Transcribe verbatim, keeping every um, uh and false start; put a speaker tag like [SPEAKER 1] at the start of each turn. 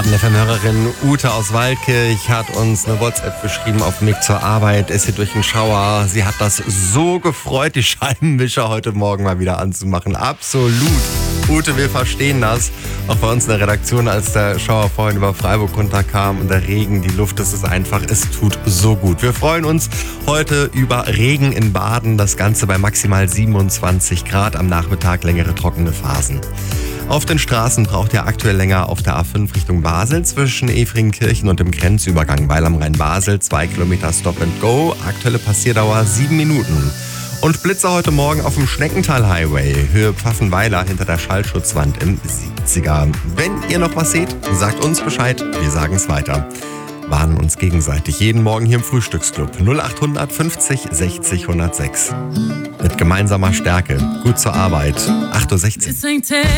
[SPEAKER 1] Eine F M-Hörerin Ute aus Waldkirch hat uns eine WhatsApp geschrieben auf dem Weg zur Arbeit, ist hier durch den Schauer. Sie hat das so gefreut, die Scheibenwischer heute Morgen mal wieder anzumachen. Absolut. Ute, wir verstehen das. Auch bei uns in der Redaktion, als der Schauer vorhin über Freiburg runterkam und der Regen, die Luft, das ist einfach, es tut so gut. Wir freuen uns heute über Regen in Baden, das Ganze bei maximal siebenundzwanzig Grad, am Nachmittag längere trockene Phasen. Auf den Straßen braucht ihr aktuell länger auf der A fünf Richtung Basel zwischen Efringkirchen und dem Grenzübergang Weil am Rhein-Basel. Zwei Kilometer Stop and Go, aktuelle Passierdauer sieben Minuten. Und Blitzer heute Morgen auf dem Schneckental-Highway, Höhe Pfaffenweiler hinter der Schallschutzwand im siebziger. Wenn ihr noch was seht, sagt uns Bescheid, wir sagen es weiter. Warnen uns gegenseitig jeden Morgen hier im Frühstücksclub. null acht fünfzig sechzig hundertsechs. Mit gemeinsamer Stärke. Gut zur Arbeit. acht Uhr sechzehn.